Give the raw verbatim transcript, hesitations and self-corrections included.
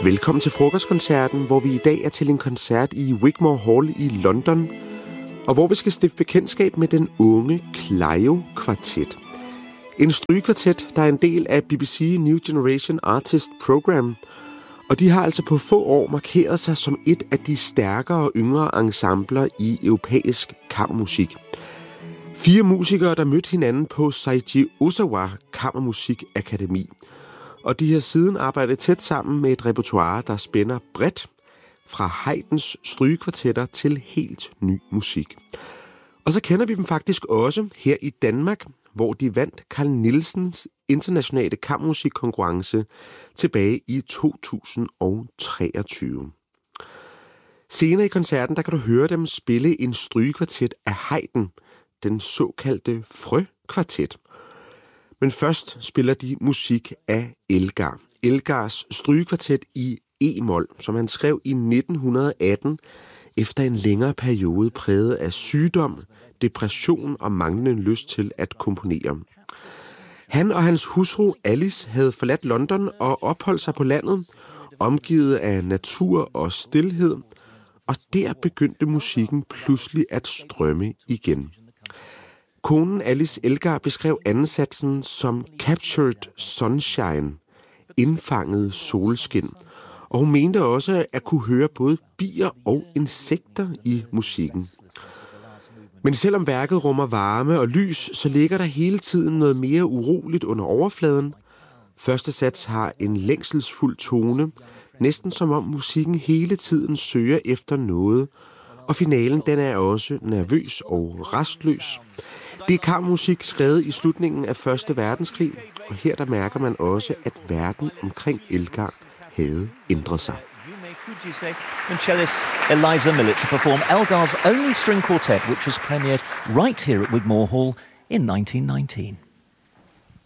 Velkommen til frokostkoncerten, hvor vi i dag er til en koncert i Wigmore Hall i London, og hvor vi skal stifte bekendtskab med den unge Clio Kvartet. En strygekvartet, der er en del af B B C New Generation Artist Program, og de har altså på få år markeret sig som et af de stærkere og yngre ensembler i europæisk kammermusik. Fire musikere, der mødte hinanden på Seiji Ozawa Kammermusikakademi. Og de har siden arbejdet tæt sammen med et repertoire, der spænder bredt fra Haydns strygekvartetter til helt ny musik. Og så kender vi dem faktisk også her i Danmark, hvor de vandt Carl Nielsens internationale kammermusikkonkurrence tilbage i to tusind og treogtyve. Senere i koncerten, der kan du høre dem spille en strygekvartet af Haydn, den såkaldte Frø-kvartet. Men først spiller de musik af Elgar. Elgars strygekvartet i e-mol, som han skrev i nitten atten efter en længere periode præget af sygdom, depression og manglende lyst til at komponere. Han og hans hustru Alice havde forladt London og opholdt sig på landet, omgivet af natur og stilhed, og der begyndte musikken pludselig at strømme igen. Konen Alice Elgar beskrev ansatsen som captured sunshine, indfanget solskin, og hun mente også at kunne høre både bier og insekter i musikken. Men selvom værket rummer varme og lys, så ligger der hele tiden noget mere uroligt under overfladen. Første sats har en længselsfuld tone, næsten som om musikken hele tiden søger efter noget, og finalen den er også nervøs og rastløs. Det er kammermusik skrevet i slutningen af første verdenskrig, og her der mærker man også, at verden omkring Elgar havde ændret sig. And cellist Eliza Millett to perform Elgar's only string quartet, which was premiered right here at Wigmore Hall in nineteen nineteen.